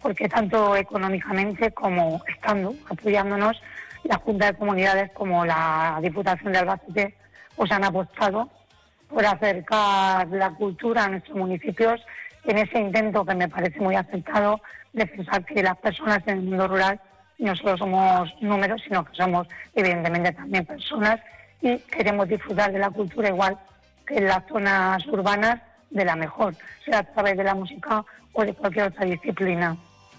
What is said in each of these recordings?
porque tanto económicamente como estando apoyándonos, la Junta de Comunidades como la Diputación de Albacete pues han apostado por acercar la cultura a nuestros municipios en ese intento que me parece muy acertado de pensar que las personas en el mundo rural no solo somos números, sino que somos evidentemente también personas y queremos disfrutar de la cultura igual que en las zonas urbanas de la mejor, sea a través de la música o de cualquier otra disciplina.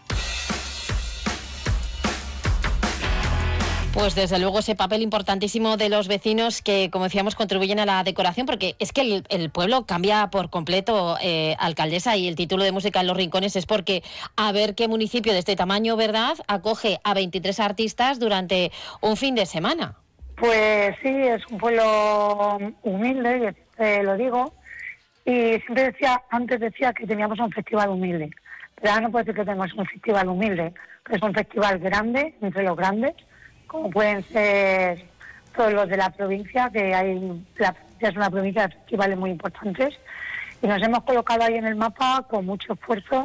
Pues desde luego ese papel importantísimo de los vecinos que, como decíamos, contribuyen a la decoración, porque es que el pueblo cambia por completo, alcaldesa, y el título de Música en los Rincones es porque a ver qué municipio de este tamaño, ¿verdad?, acoge a 23 artistas durante un fin de semana. Pues sí, es un pueblo humilde, lo digo, y siempre antes decía que teníamos un festival humilde, pero ahora no puedo decir que tenemos un festival humilde, que es un festival grande, entre los grandes, como pueden ser todos los de la provincia, la provincia es una provincia de festivales muy importantes, y nos hemos colocado ahí en el mapa con mucho esfuerzo,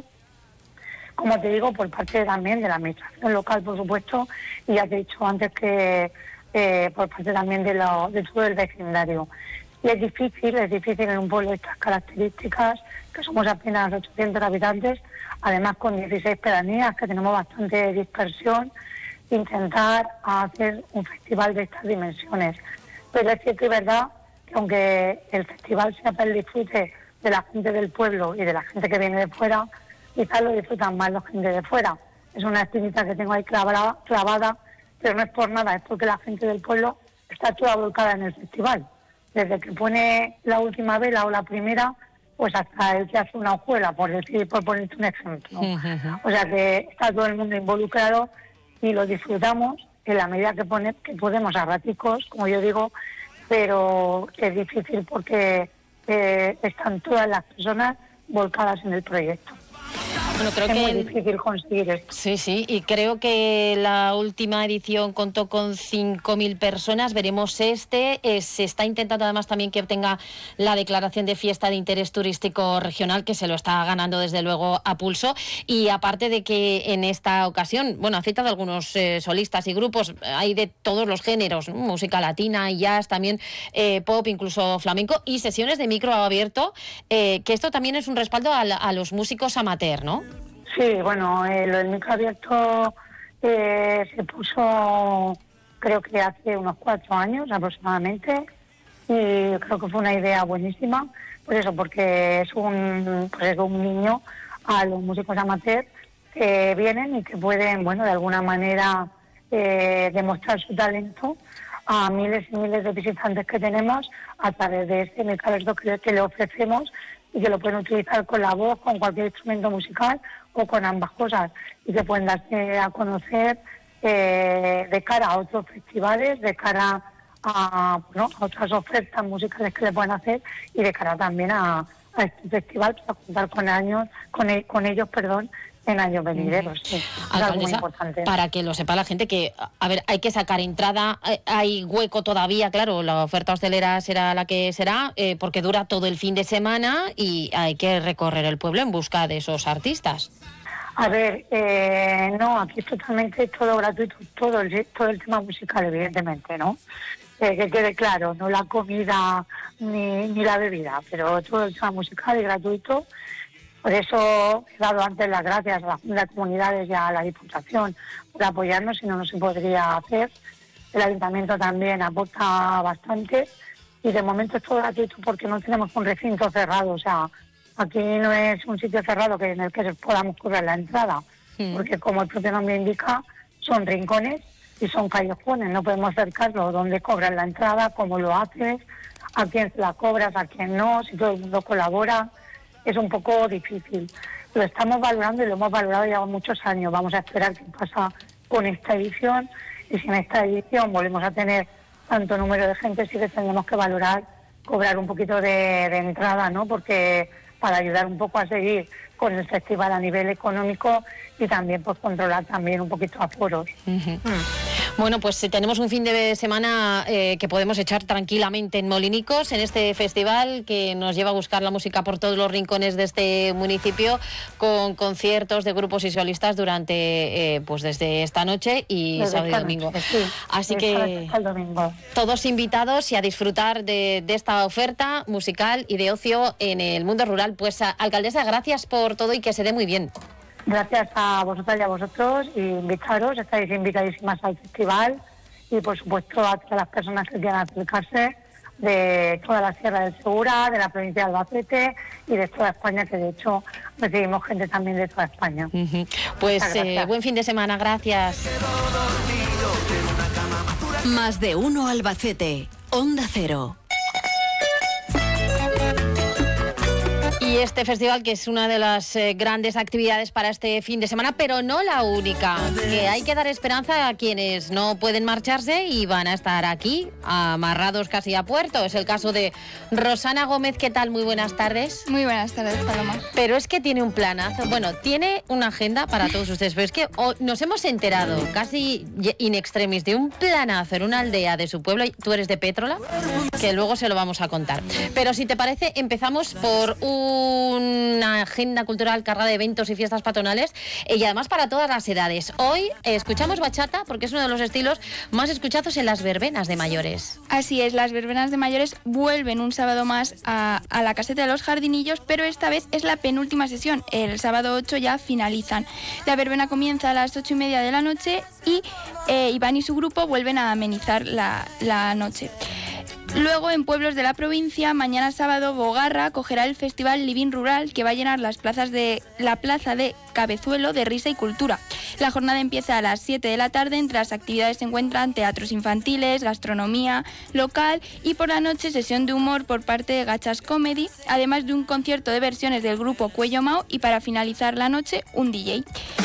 como te digo, por parte también de la administración local, por supuesto, y ya te he dicho antes que por parte también de todo el vecindario. Y es difícil en un pueblo de estas características, que somos apenas 800 habitantes, además con 16 pedanías, que tenemos bastante dispersión, intentar hacer un festival de estas dimensiones. Pero es cierto y verdad que aunque el festival sea para el disfrute de la gente del pueblo y de la gente que viene de fuera, quizás lo disfrutan más los gente de fuera. Es una espinita que tengo ahí clavada, pero no es por nada, es porque la gente del pueblo está toda volcada en el festival. Desde que pone la última vela o la primera, pues hasta el que hace una hojuela, por ponerte un ejemplo. O sea que está todo el mundo involucrado y lo disfrutamos en la medida que podemos a raticos, como yo digo, pero es difícil porque están todas las personas volcadas en el proyecto. Bueno, creo es que muy difícil conseguir esto. Sí, y creo que la última edición contó con 5.000 personas, veremos se está intentando además también que obtenga la declaración de fiesta de interés turístico regional, que se lo está ganando desde luego a pulso, y aparte de que en esta ocasión, bueno, ha citado algunos solistas y grupos, hay de todos los géneros, ¿no? Música latina, jazz, también pop, incluso flamenco, y sesiones de micro abierto, que esto también es un respaldo a los músicos amateur, ¿no? Sí, bueno, lo del micro abierto se puso creo que hace unos 4 años aproximadamente y creo que fue una idea buenísima, pues eso, porque es un niño a los músicos amateurs que vienen y que pueden, bueno, de alguna manera demostrar su talento a miles y miles de visitantes que tenemos a través de este micro abierto que le ofrecemos y que lo pueden utilizar con la voz, con cualquier instrumento musical o con ambas cosas y que pueden darse a conocer de cara a otros festivales, de cara a otras ofertas musicales que le pueden hacer y de cara también a este festival para contar con ellos en años venideros. Sí. Es algo muy importante. Para que lo sepa la gente que, a ver, hay que sacar entrada, hay hueco todavía, claro, la oferta hostelera será la que será, porque dura todo el fin de semana y hay que recorrer el pueblo en busca de esos artistas. A ver, no, aquí es totalmente todo gratuito, todo el tema musical, evidentemente, ¿no? Que quede claro, no la comida ni la bebida, pero todo el tema musical es gratuito. Por eso he dado antes las gracias a la Junta de Comunidades y a la Diputación por apoyarnos, si no, no se podría hacer. El Ayuntamiento también aporta bastante y de momento es todo gratuito porque no tenemos un recinto cerrado, o sea, aquí no es un sitio cerrado en el que podamos cobrar la entrada, porque como el propio nombre indica, son rincones y son callejones, no podemos acercarlo donde cobras la entrada, cómo lo haces, a quién la cobras, a quién no, si todo el mundo colabora. Es un poco difícil. Lo estamos valorando y lo hemos valorado ya muchos años. Vamos a esperar qué pasa con esta edición y si en esta edición volvemos a tener tanto número de gente, sí que tendremos que valorar cobrar un poquito de entrada, ¿no? Porque para ayudar un poco a seguir con el festival a nivel económico y también pues controlar también un poquito aforos. Bueno, pues tenemos un fin de semana que podemos echar tranquilamente en Molinicos, en este festival que nos lleva a buscar la música por todos los rincones de este municipio, con conciertos de grupos y solistas durante, pues desde esta noche y Desde sábado y esta domingo. noche, sí. Así Desde que hasta el domingo. todos invitados y a disfrutar de esta oferta musical y de ocio en el mundo rural. Pues alcaldesa, gracias por todo y que se dé muy bien. Gracias a vosotras y a vosotros, y invitaros, estáis invitadísimas al festival, y por supuesto a todas las personas que quieran acercarse de toda la Sierra del Segura, de la provincia de Albacete y de toda España, que de hecho recibimos gente también de toda España. Pues buen fin de semana, gracias. Más de uno Albacete, Onda Cero. Y este festival, que es una de las grandes actividades para este fin de semana, pero no la única, que hay que dar esperanza a quienes no pueden marcharse y van a estar aquí, amarrados casi a puerto. Es el caso de Rosana Gómez. ¿Qué tal? Muy buenas tardes. Muy buenas tardes, Paloma. Pero es que tiene un planazo, bueno, tiene una agenda para todos ustedes, pero es que nos hemos enterado casi in extremis de un planazo en una aldea de su pueblo. Tú eres de Pétrola, que luego se lo vamos a contar. Pero si te parece, empezamos por una agenda cultural cargada de eventos y fiestas patronales, y además para todas las edades. Hoy escuchamos bachata porque es uno de los estilos más escuchados en las verbenas de mayores. Así es, las verbenas de mayores vuelven un sábado más a la caseta de los Jardinillos, pero esta vez es la penúltima sesión. El sábado 8 ya finalizan. La verbena comienza a las 8:30 de la noche y Iván y su grupo vuelven a amenizar la noche. Luego, en pueblos de la provincia, mañana sábado, Bogarra acogerá el Festival Living Rural, que va a llenar la plaza de Cabezuelo de risa y cultura. La jornada empieza a las 7 de la tarde. Entre las actividades se encuentran teatros infantiles, gastronomía local y por la noche sesión de humor por parte de Gachas Comedy, además de un concierto de versiones del grupo Cuello Mao y para finalizar la noche un DJ.